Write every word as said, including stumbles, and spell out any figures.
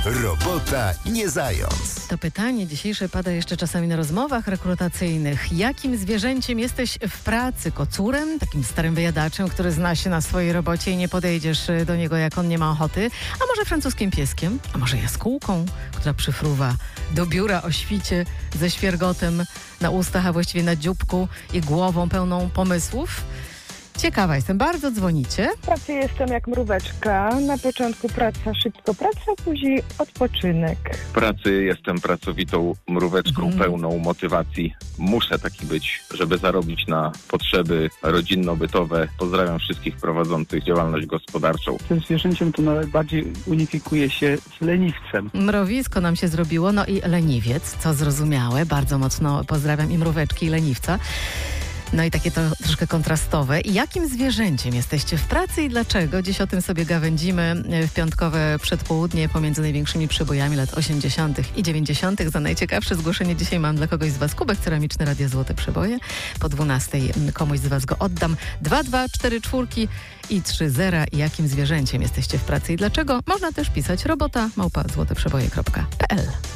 Robota nie zając. To pytanie dzisiejsze pada jeszcze czasami na rozmowach rekrutacyjnych. Jakim zwierzęciem jesteś w pracy? Kocurem? Takim starym wyjadaczem, który zna się na swojej robocie i nie podejdziesz do niego, jak on nie ma ochoty? A może francuskim pieskiem? A może jaskółką, która przyfruwa do biura o świcie ze świergotem na ustach, a właściwie na dzióbku i głową pełną pomysłów? Ciekawa jestem, bardzo dzwonicie. W pracy jestem jak mróweczka. Na początku praca, szybko praca, później odpoczynek. W pracy jestem pracowitą mróweczką, Mhm. pełną motywacji. Muszę taki być, żeby zarobić na potrzeby rodzinno-bytowe. Pozdrawiam wszystkich prowadzących działalność gospodarczą. Tym zwierzęciem to najbardziej unifikuje się z leniwcem. Mrowisko nam się zrobiło, no i leniwiec, co zrozumiałe. Bardzo mocno pozdrawiam i mróweczki, i leniwca. No i takie to troszkę kontrastowe. I jakim zwierzęciem jesteście w pracy i dlaczego? Dziś o tym sobie gawędzimy w piątkowe przedpołudnie pomiędzy największymi przebojami lat osiemdziesiątych i dziewięćdziesiątych. Za najciekawsze zgłoszenie dzisiaj mam dla kogoś z Was kubek ceramiczny Radia Złote Przeboje. Po dwunastej komuś z Was go oddam. Dwa, dwa, cztery, czwórki i trzy zera. I jakim zwierzęciem jesteście w pracy i dlaczego? Można też pisać robota małpa złoteprzeboje kropka p l.